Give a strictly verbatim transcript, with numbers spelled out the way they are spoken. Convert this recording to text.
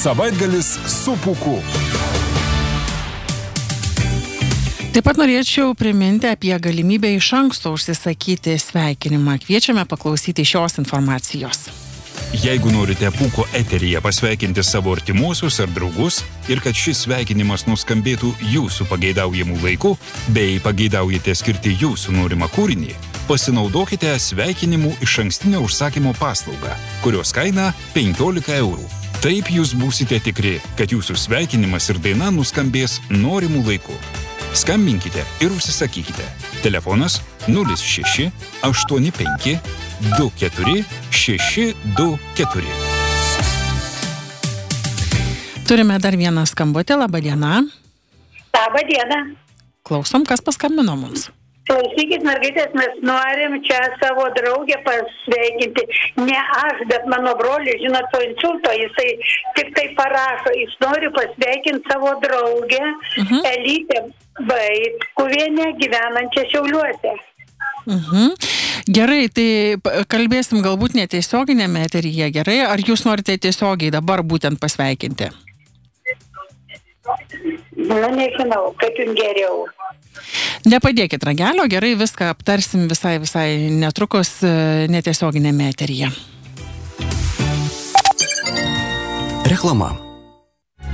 Savaitgalis su Pūku. Taip pat norėčiau priminti apie galimybę iš anksto užsisakyti sveikinimą. Kviečiame paklausyti šios informacijos. Jeigu norite Pūko eteryje pasveikinti savo artimuosius ar draugus ir kad šis sveikinimas nuskambėtų jūsų pageidaujamų laiku, bei pageidaujate skirti jūsų norimą kūrinį, pasinaudokite sveikinimų iš ankstinio užsakymo paslaugą, kurios kaina penkiolika eurų. Taip jūs būsite tikri, kad jūsų sveikinimas ir daina nuskambės norimų laiku. Skambinkite ir užsisakykite. Telefonas nulis šeši aštuoni penki du keturi šeši du keturi. Turime dar vieną skambutį. Labą dieną. Labą dieną. Klausom, kas paskambino mums. Klausykit, mergaitės, mes norim čia savo draugę pasveikinti. Ne aš, bet mano brolius, žinot, to insulto, jisai tik tai parašo, jis nori pasveikinti savo draugę, uh-huh. Elytę Vaitkuvienę, gyvenančią Šiauliuose. Uh-huh. Gerai, tai kalbėsim galbūt netiesioginėme eteryje, gerai? Ar jūs norite tiesiogiai dabar būtent pasveikinti? Nu, nežinau, kaip jums geriau. Nepadėkit ragelio, gerai, viską aptarsim visai, visai netrukus netiesioginėme eteryje. Reklama.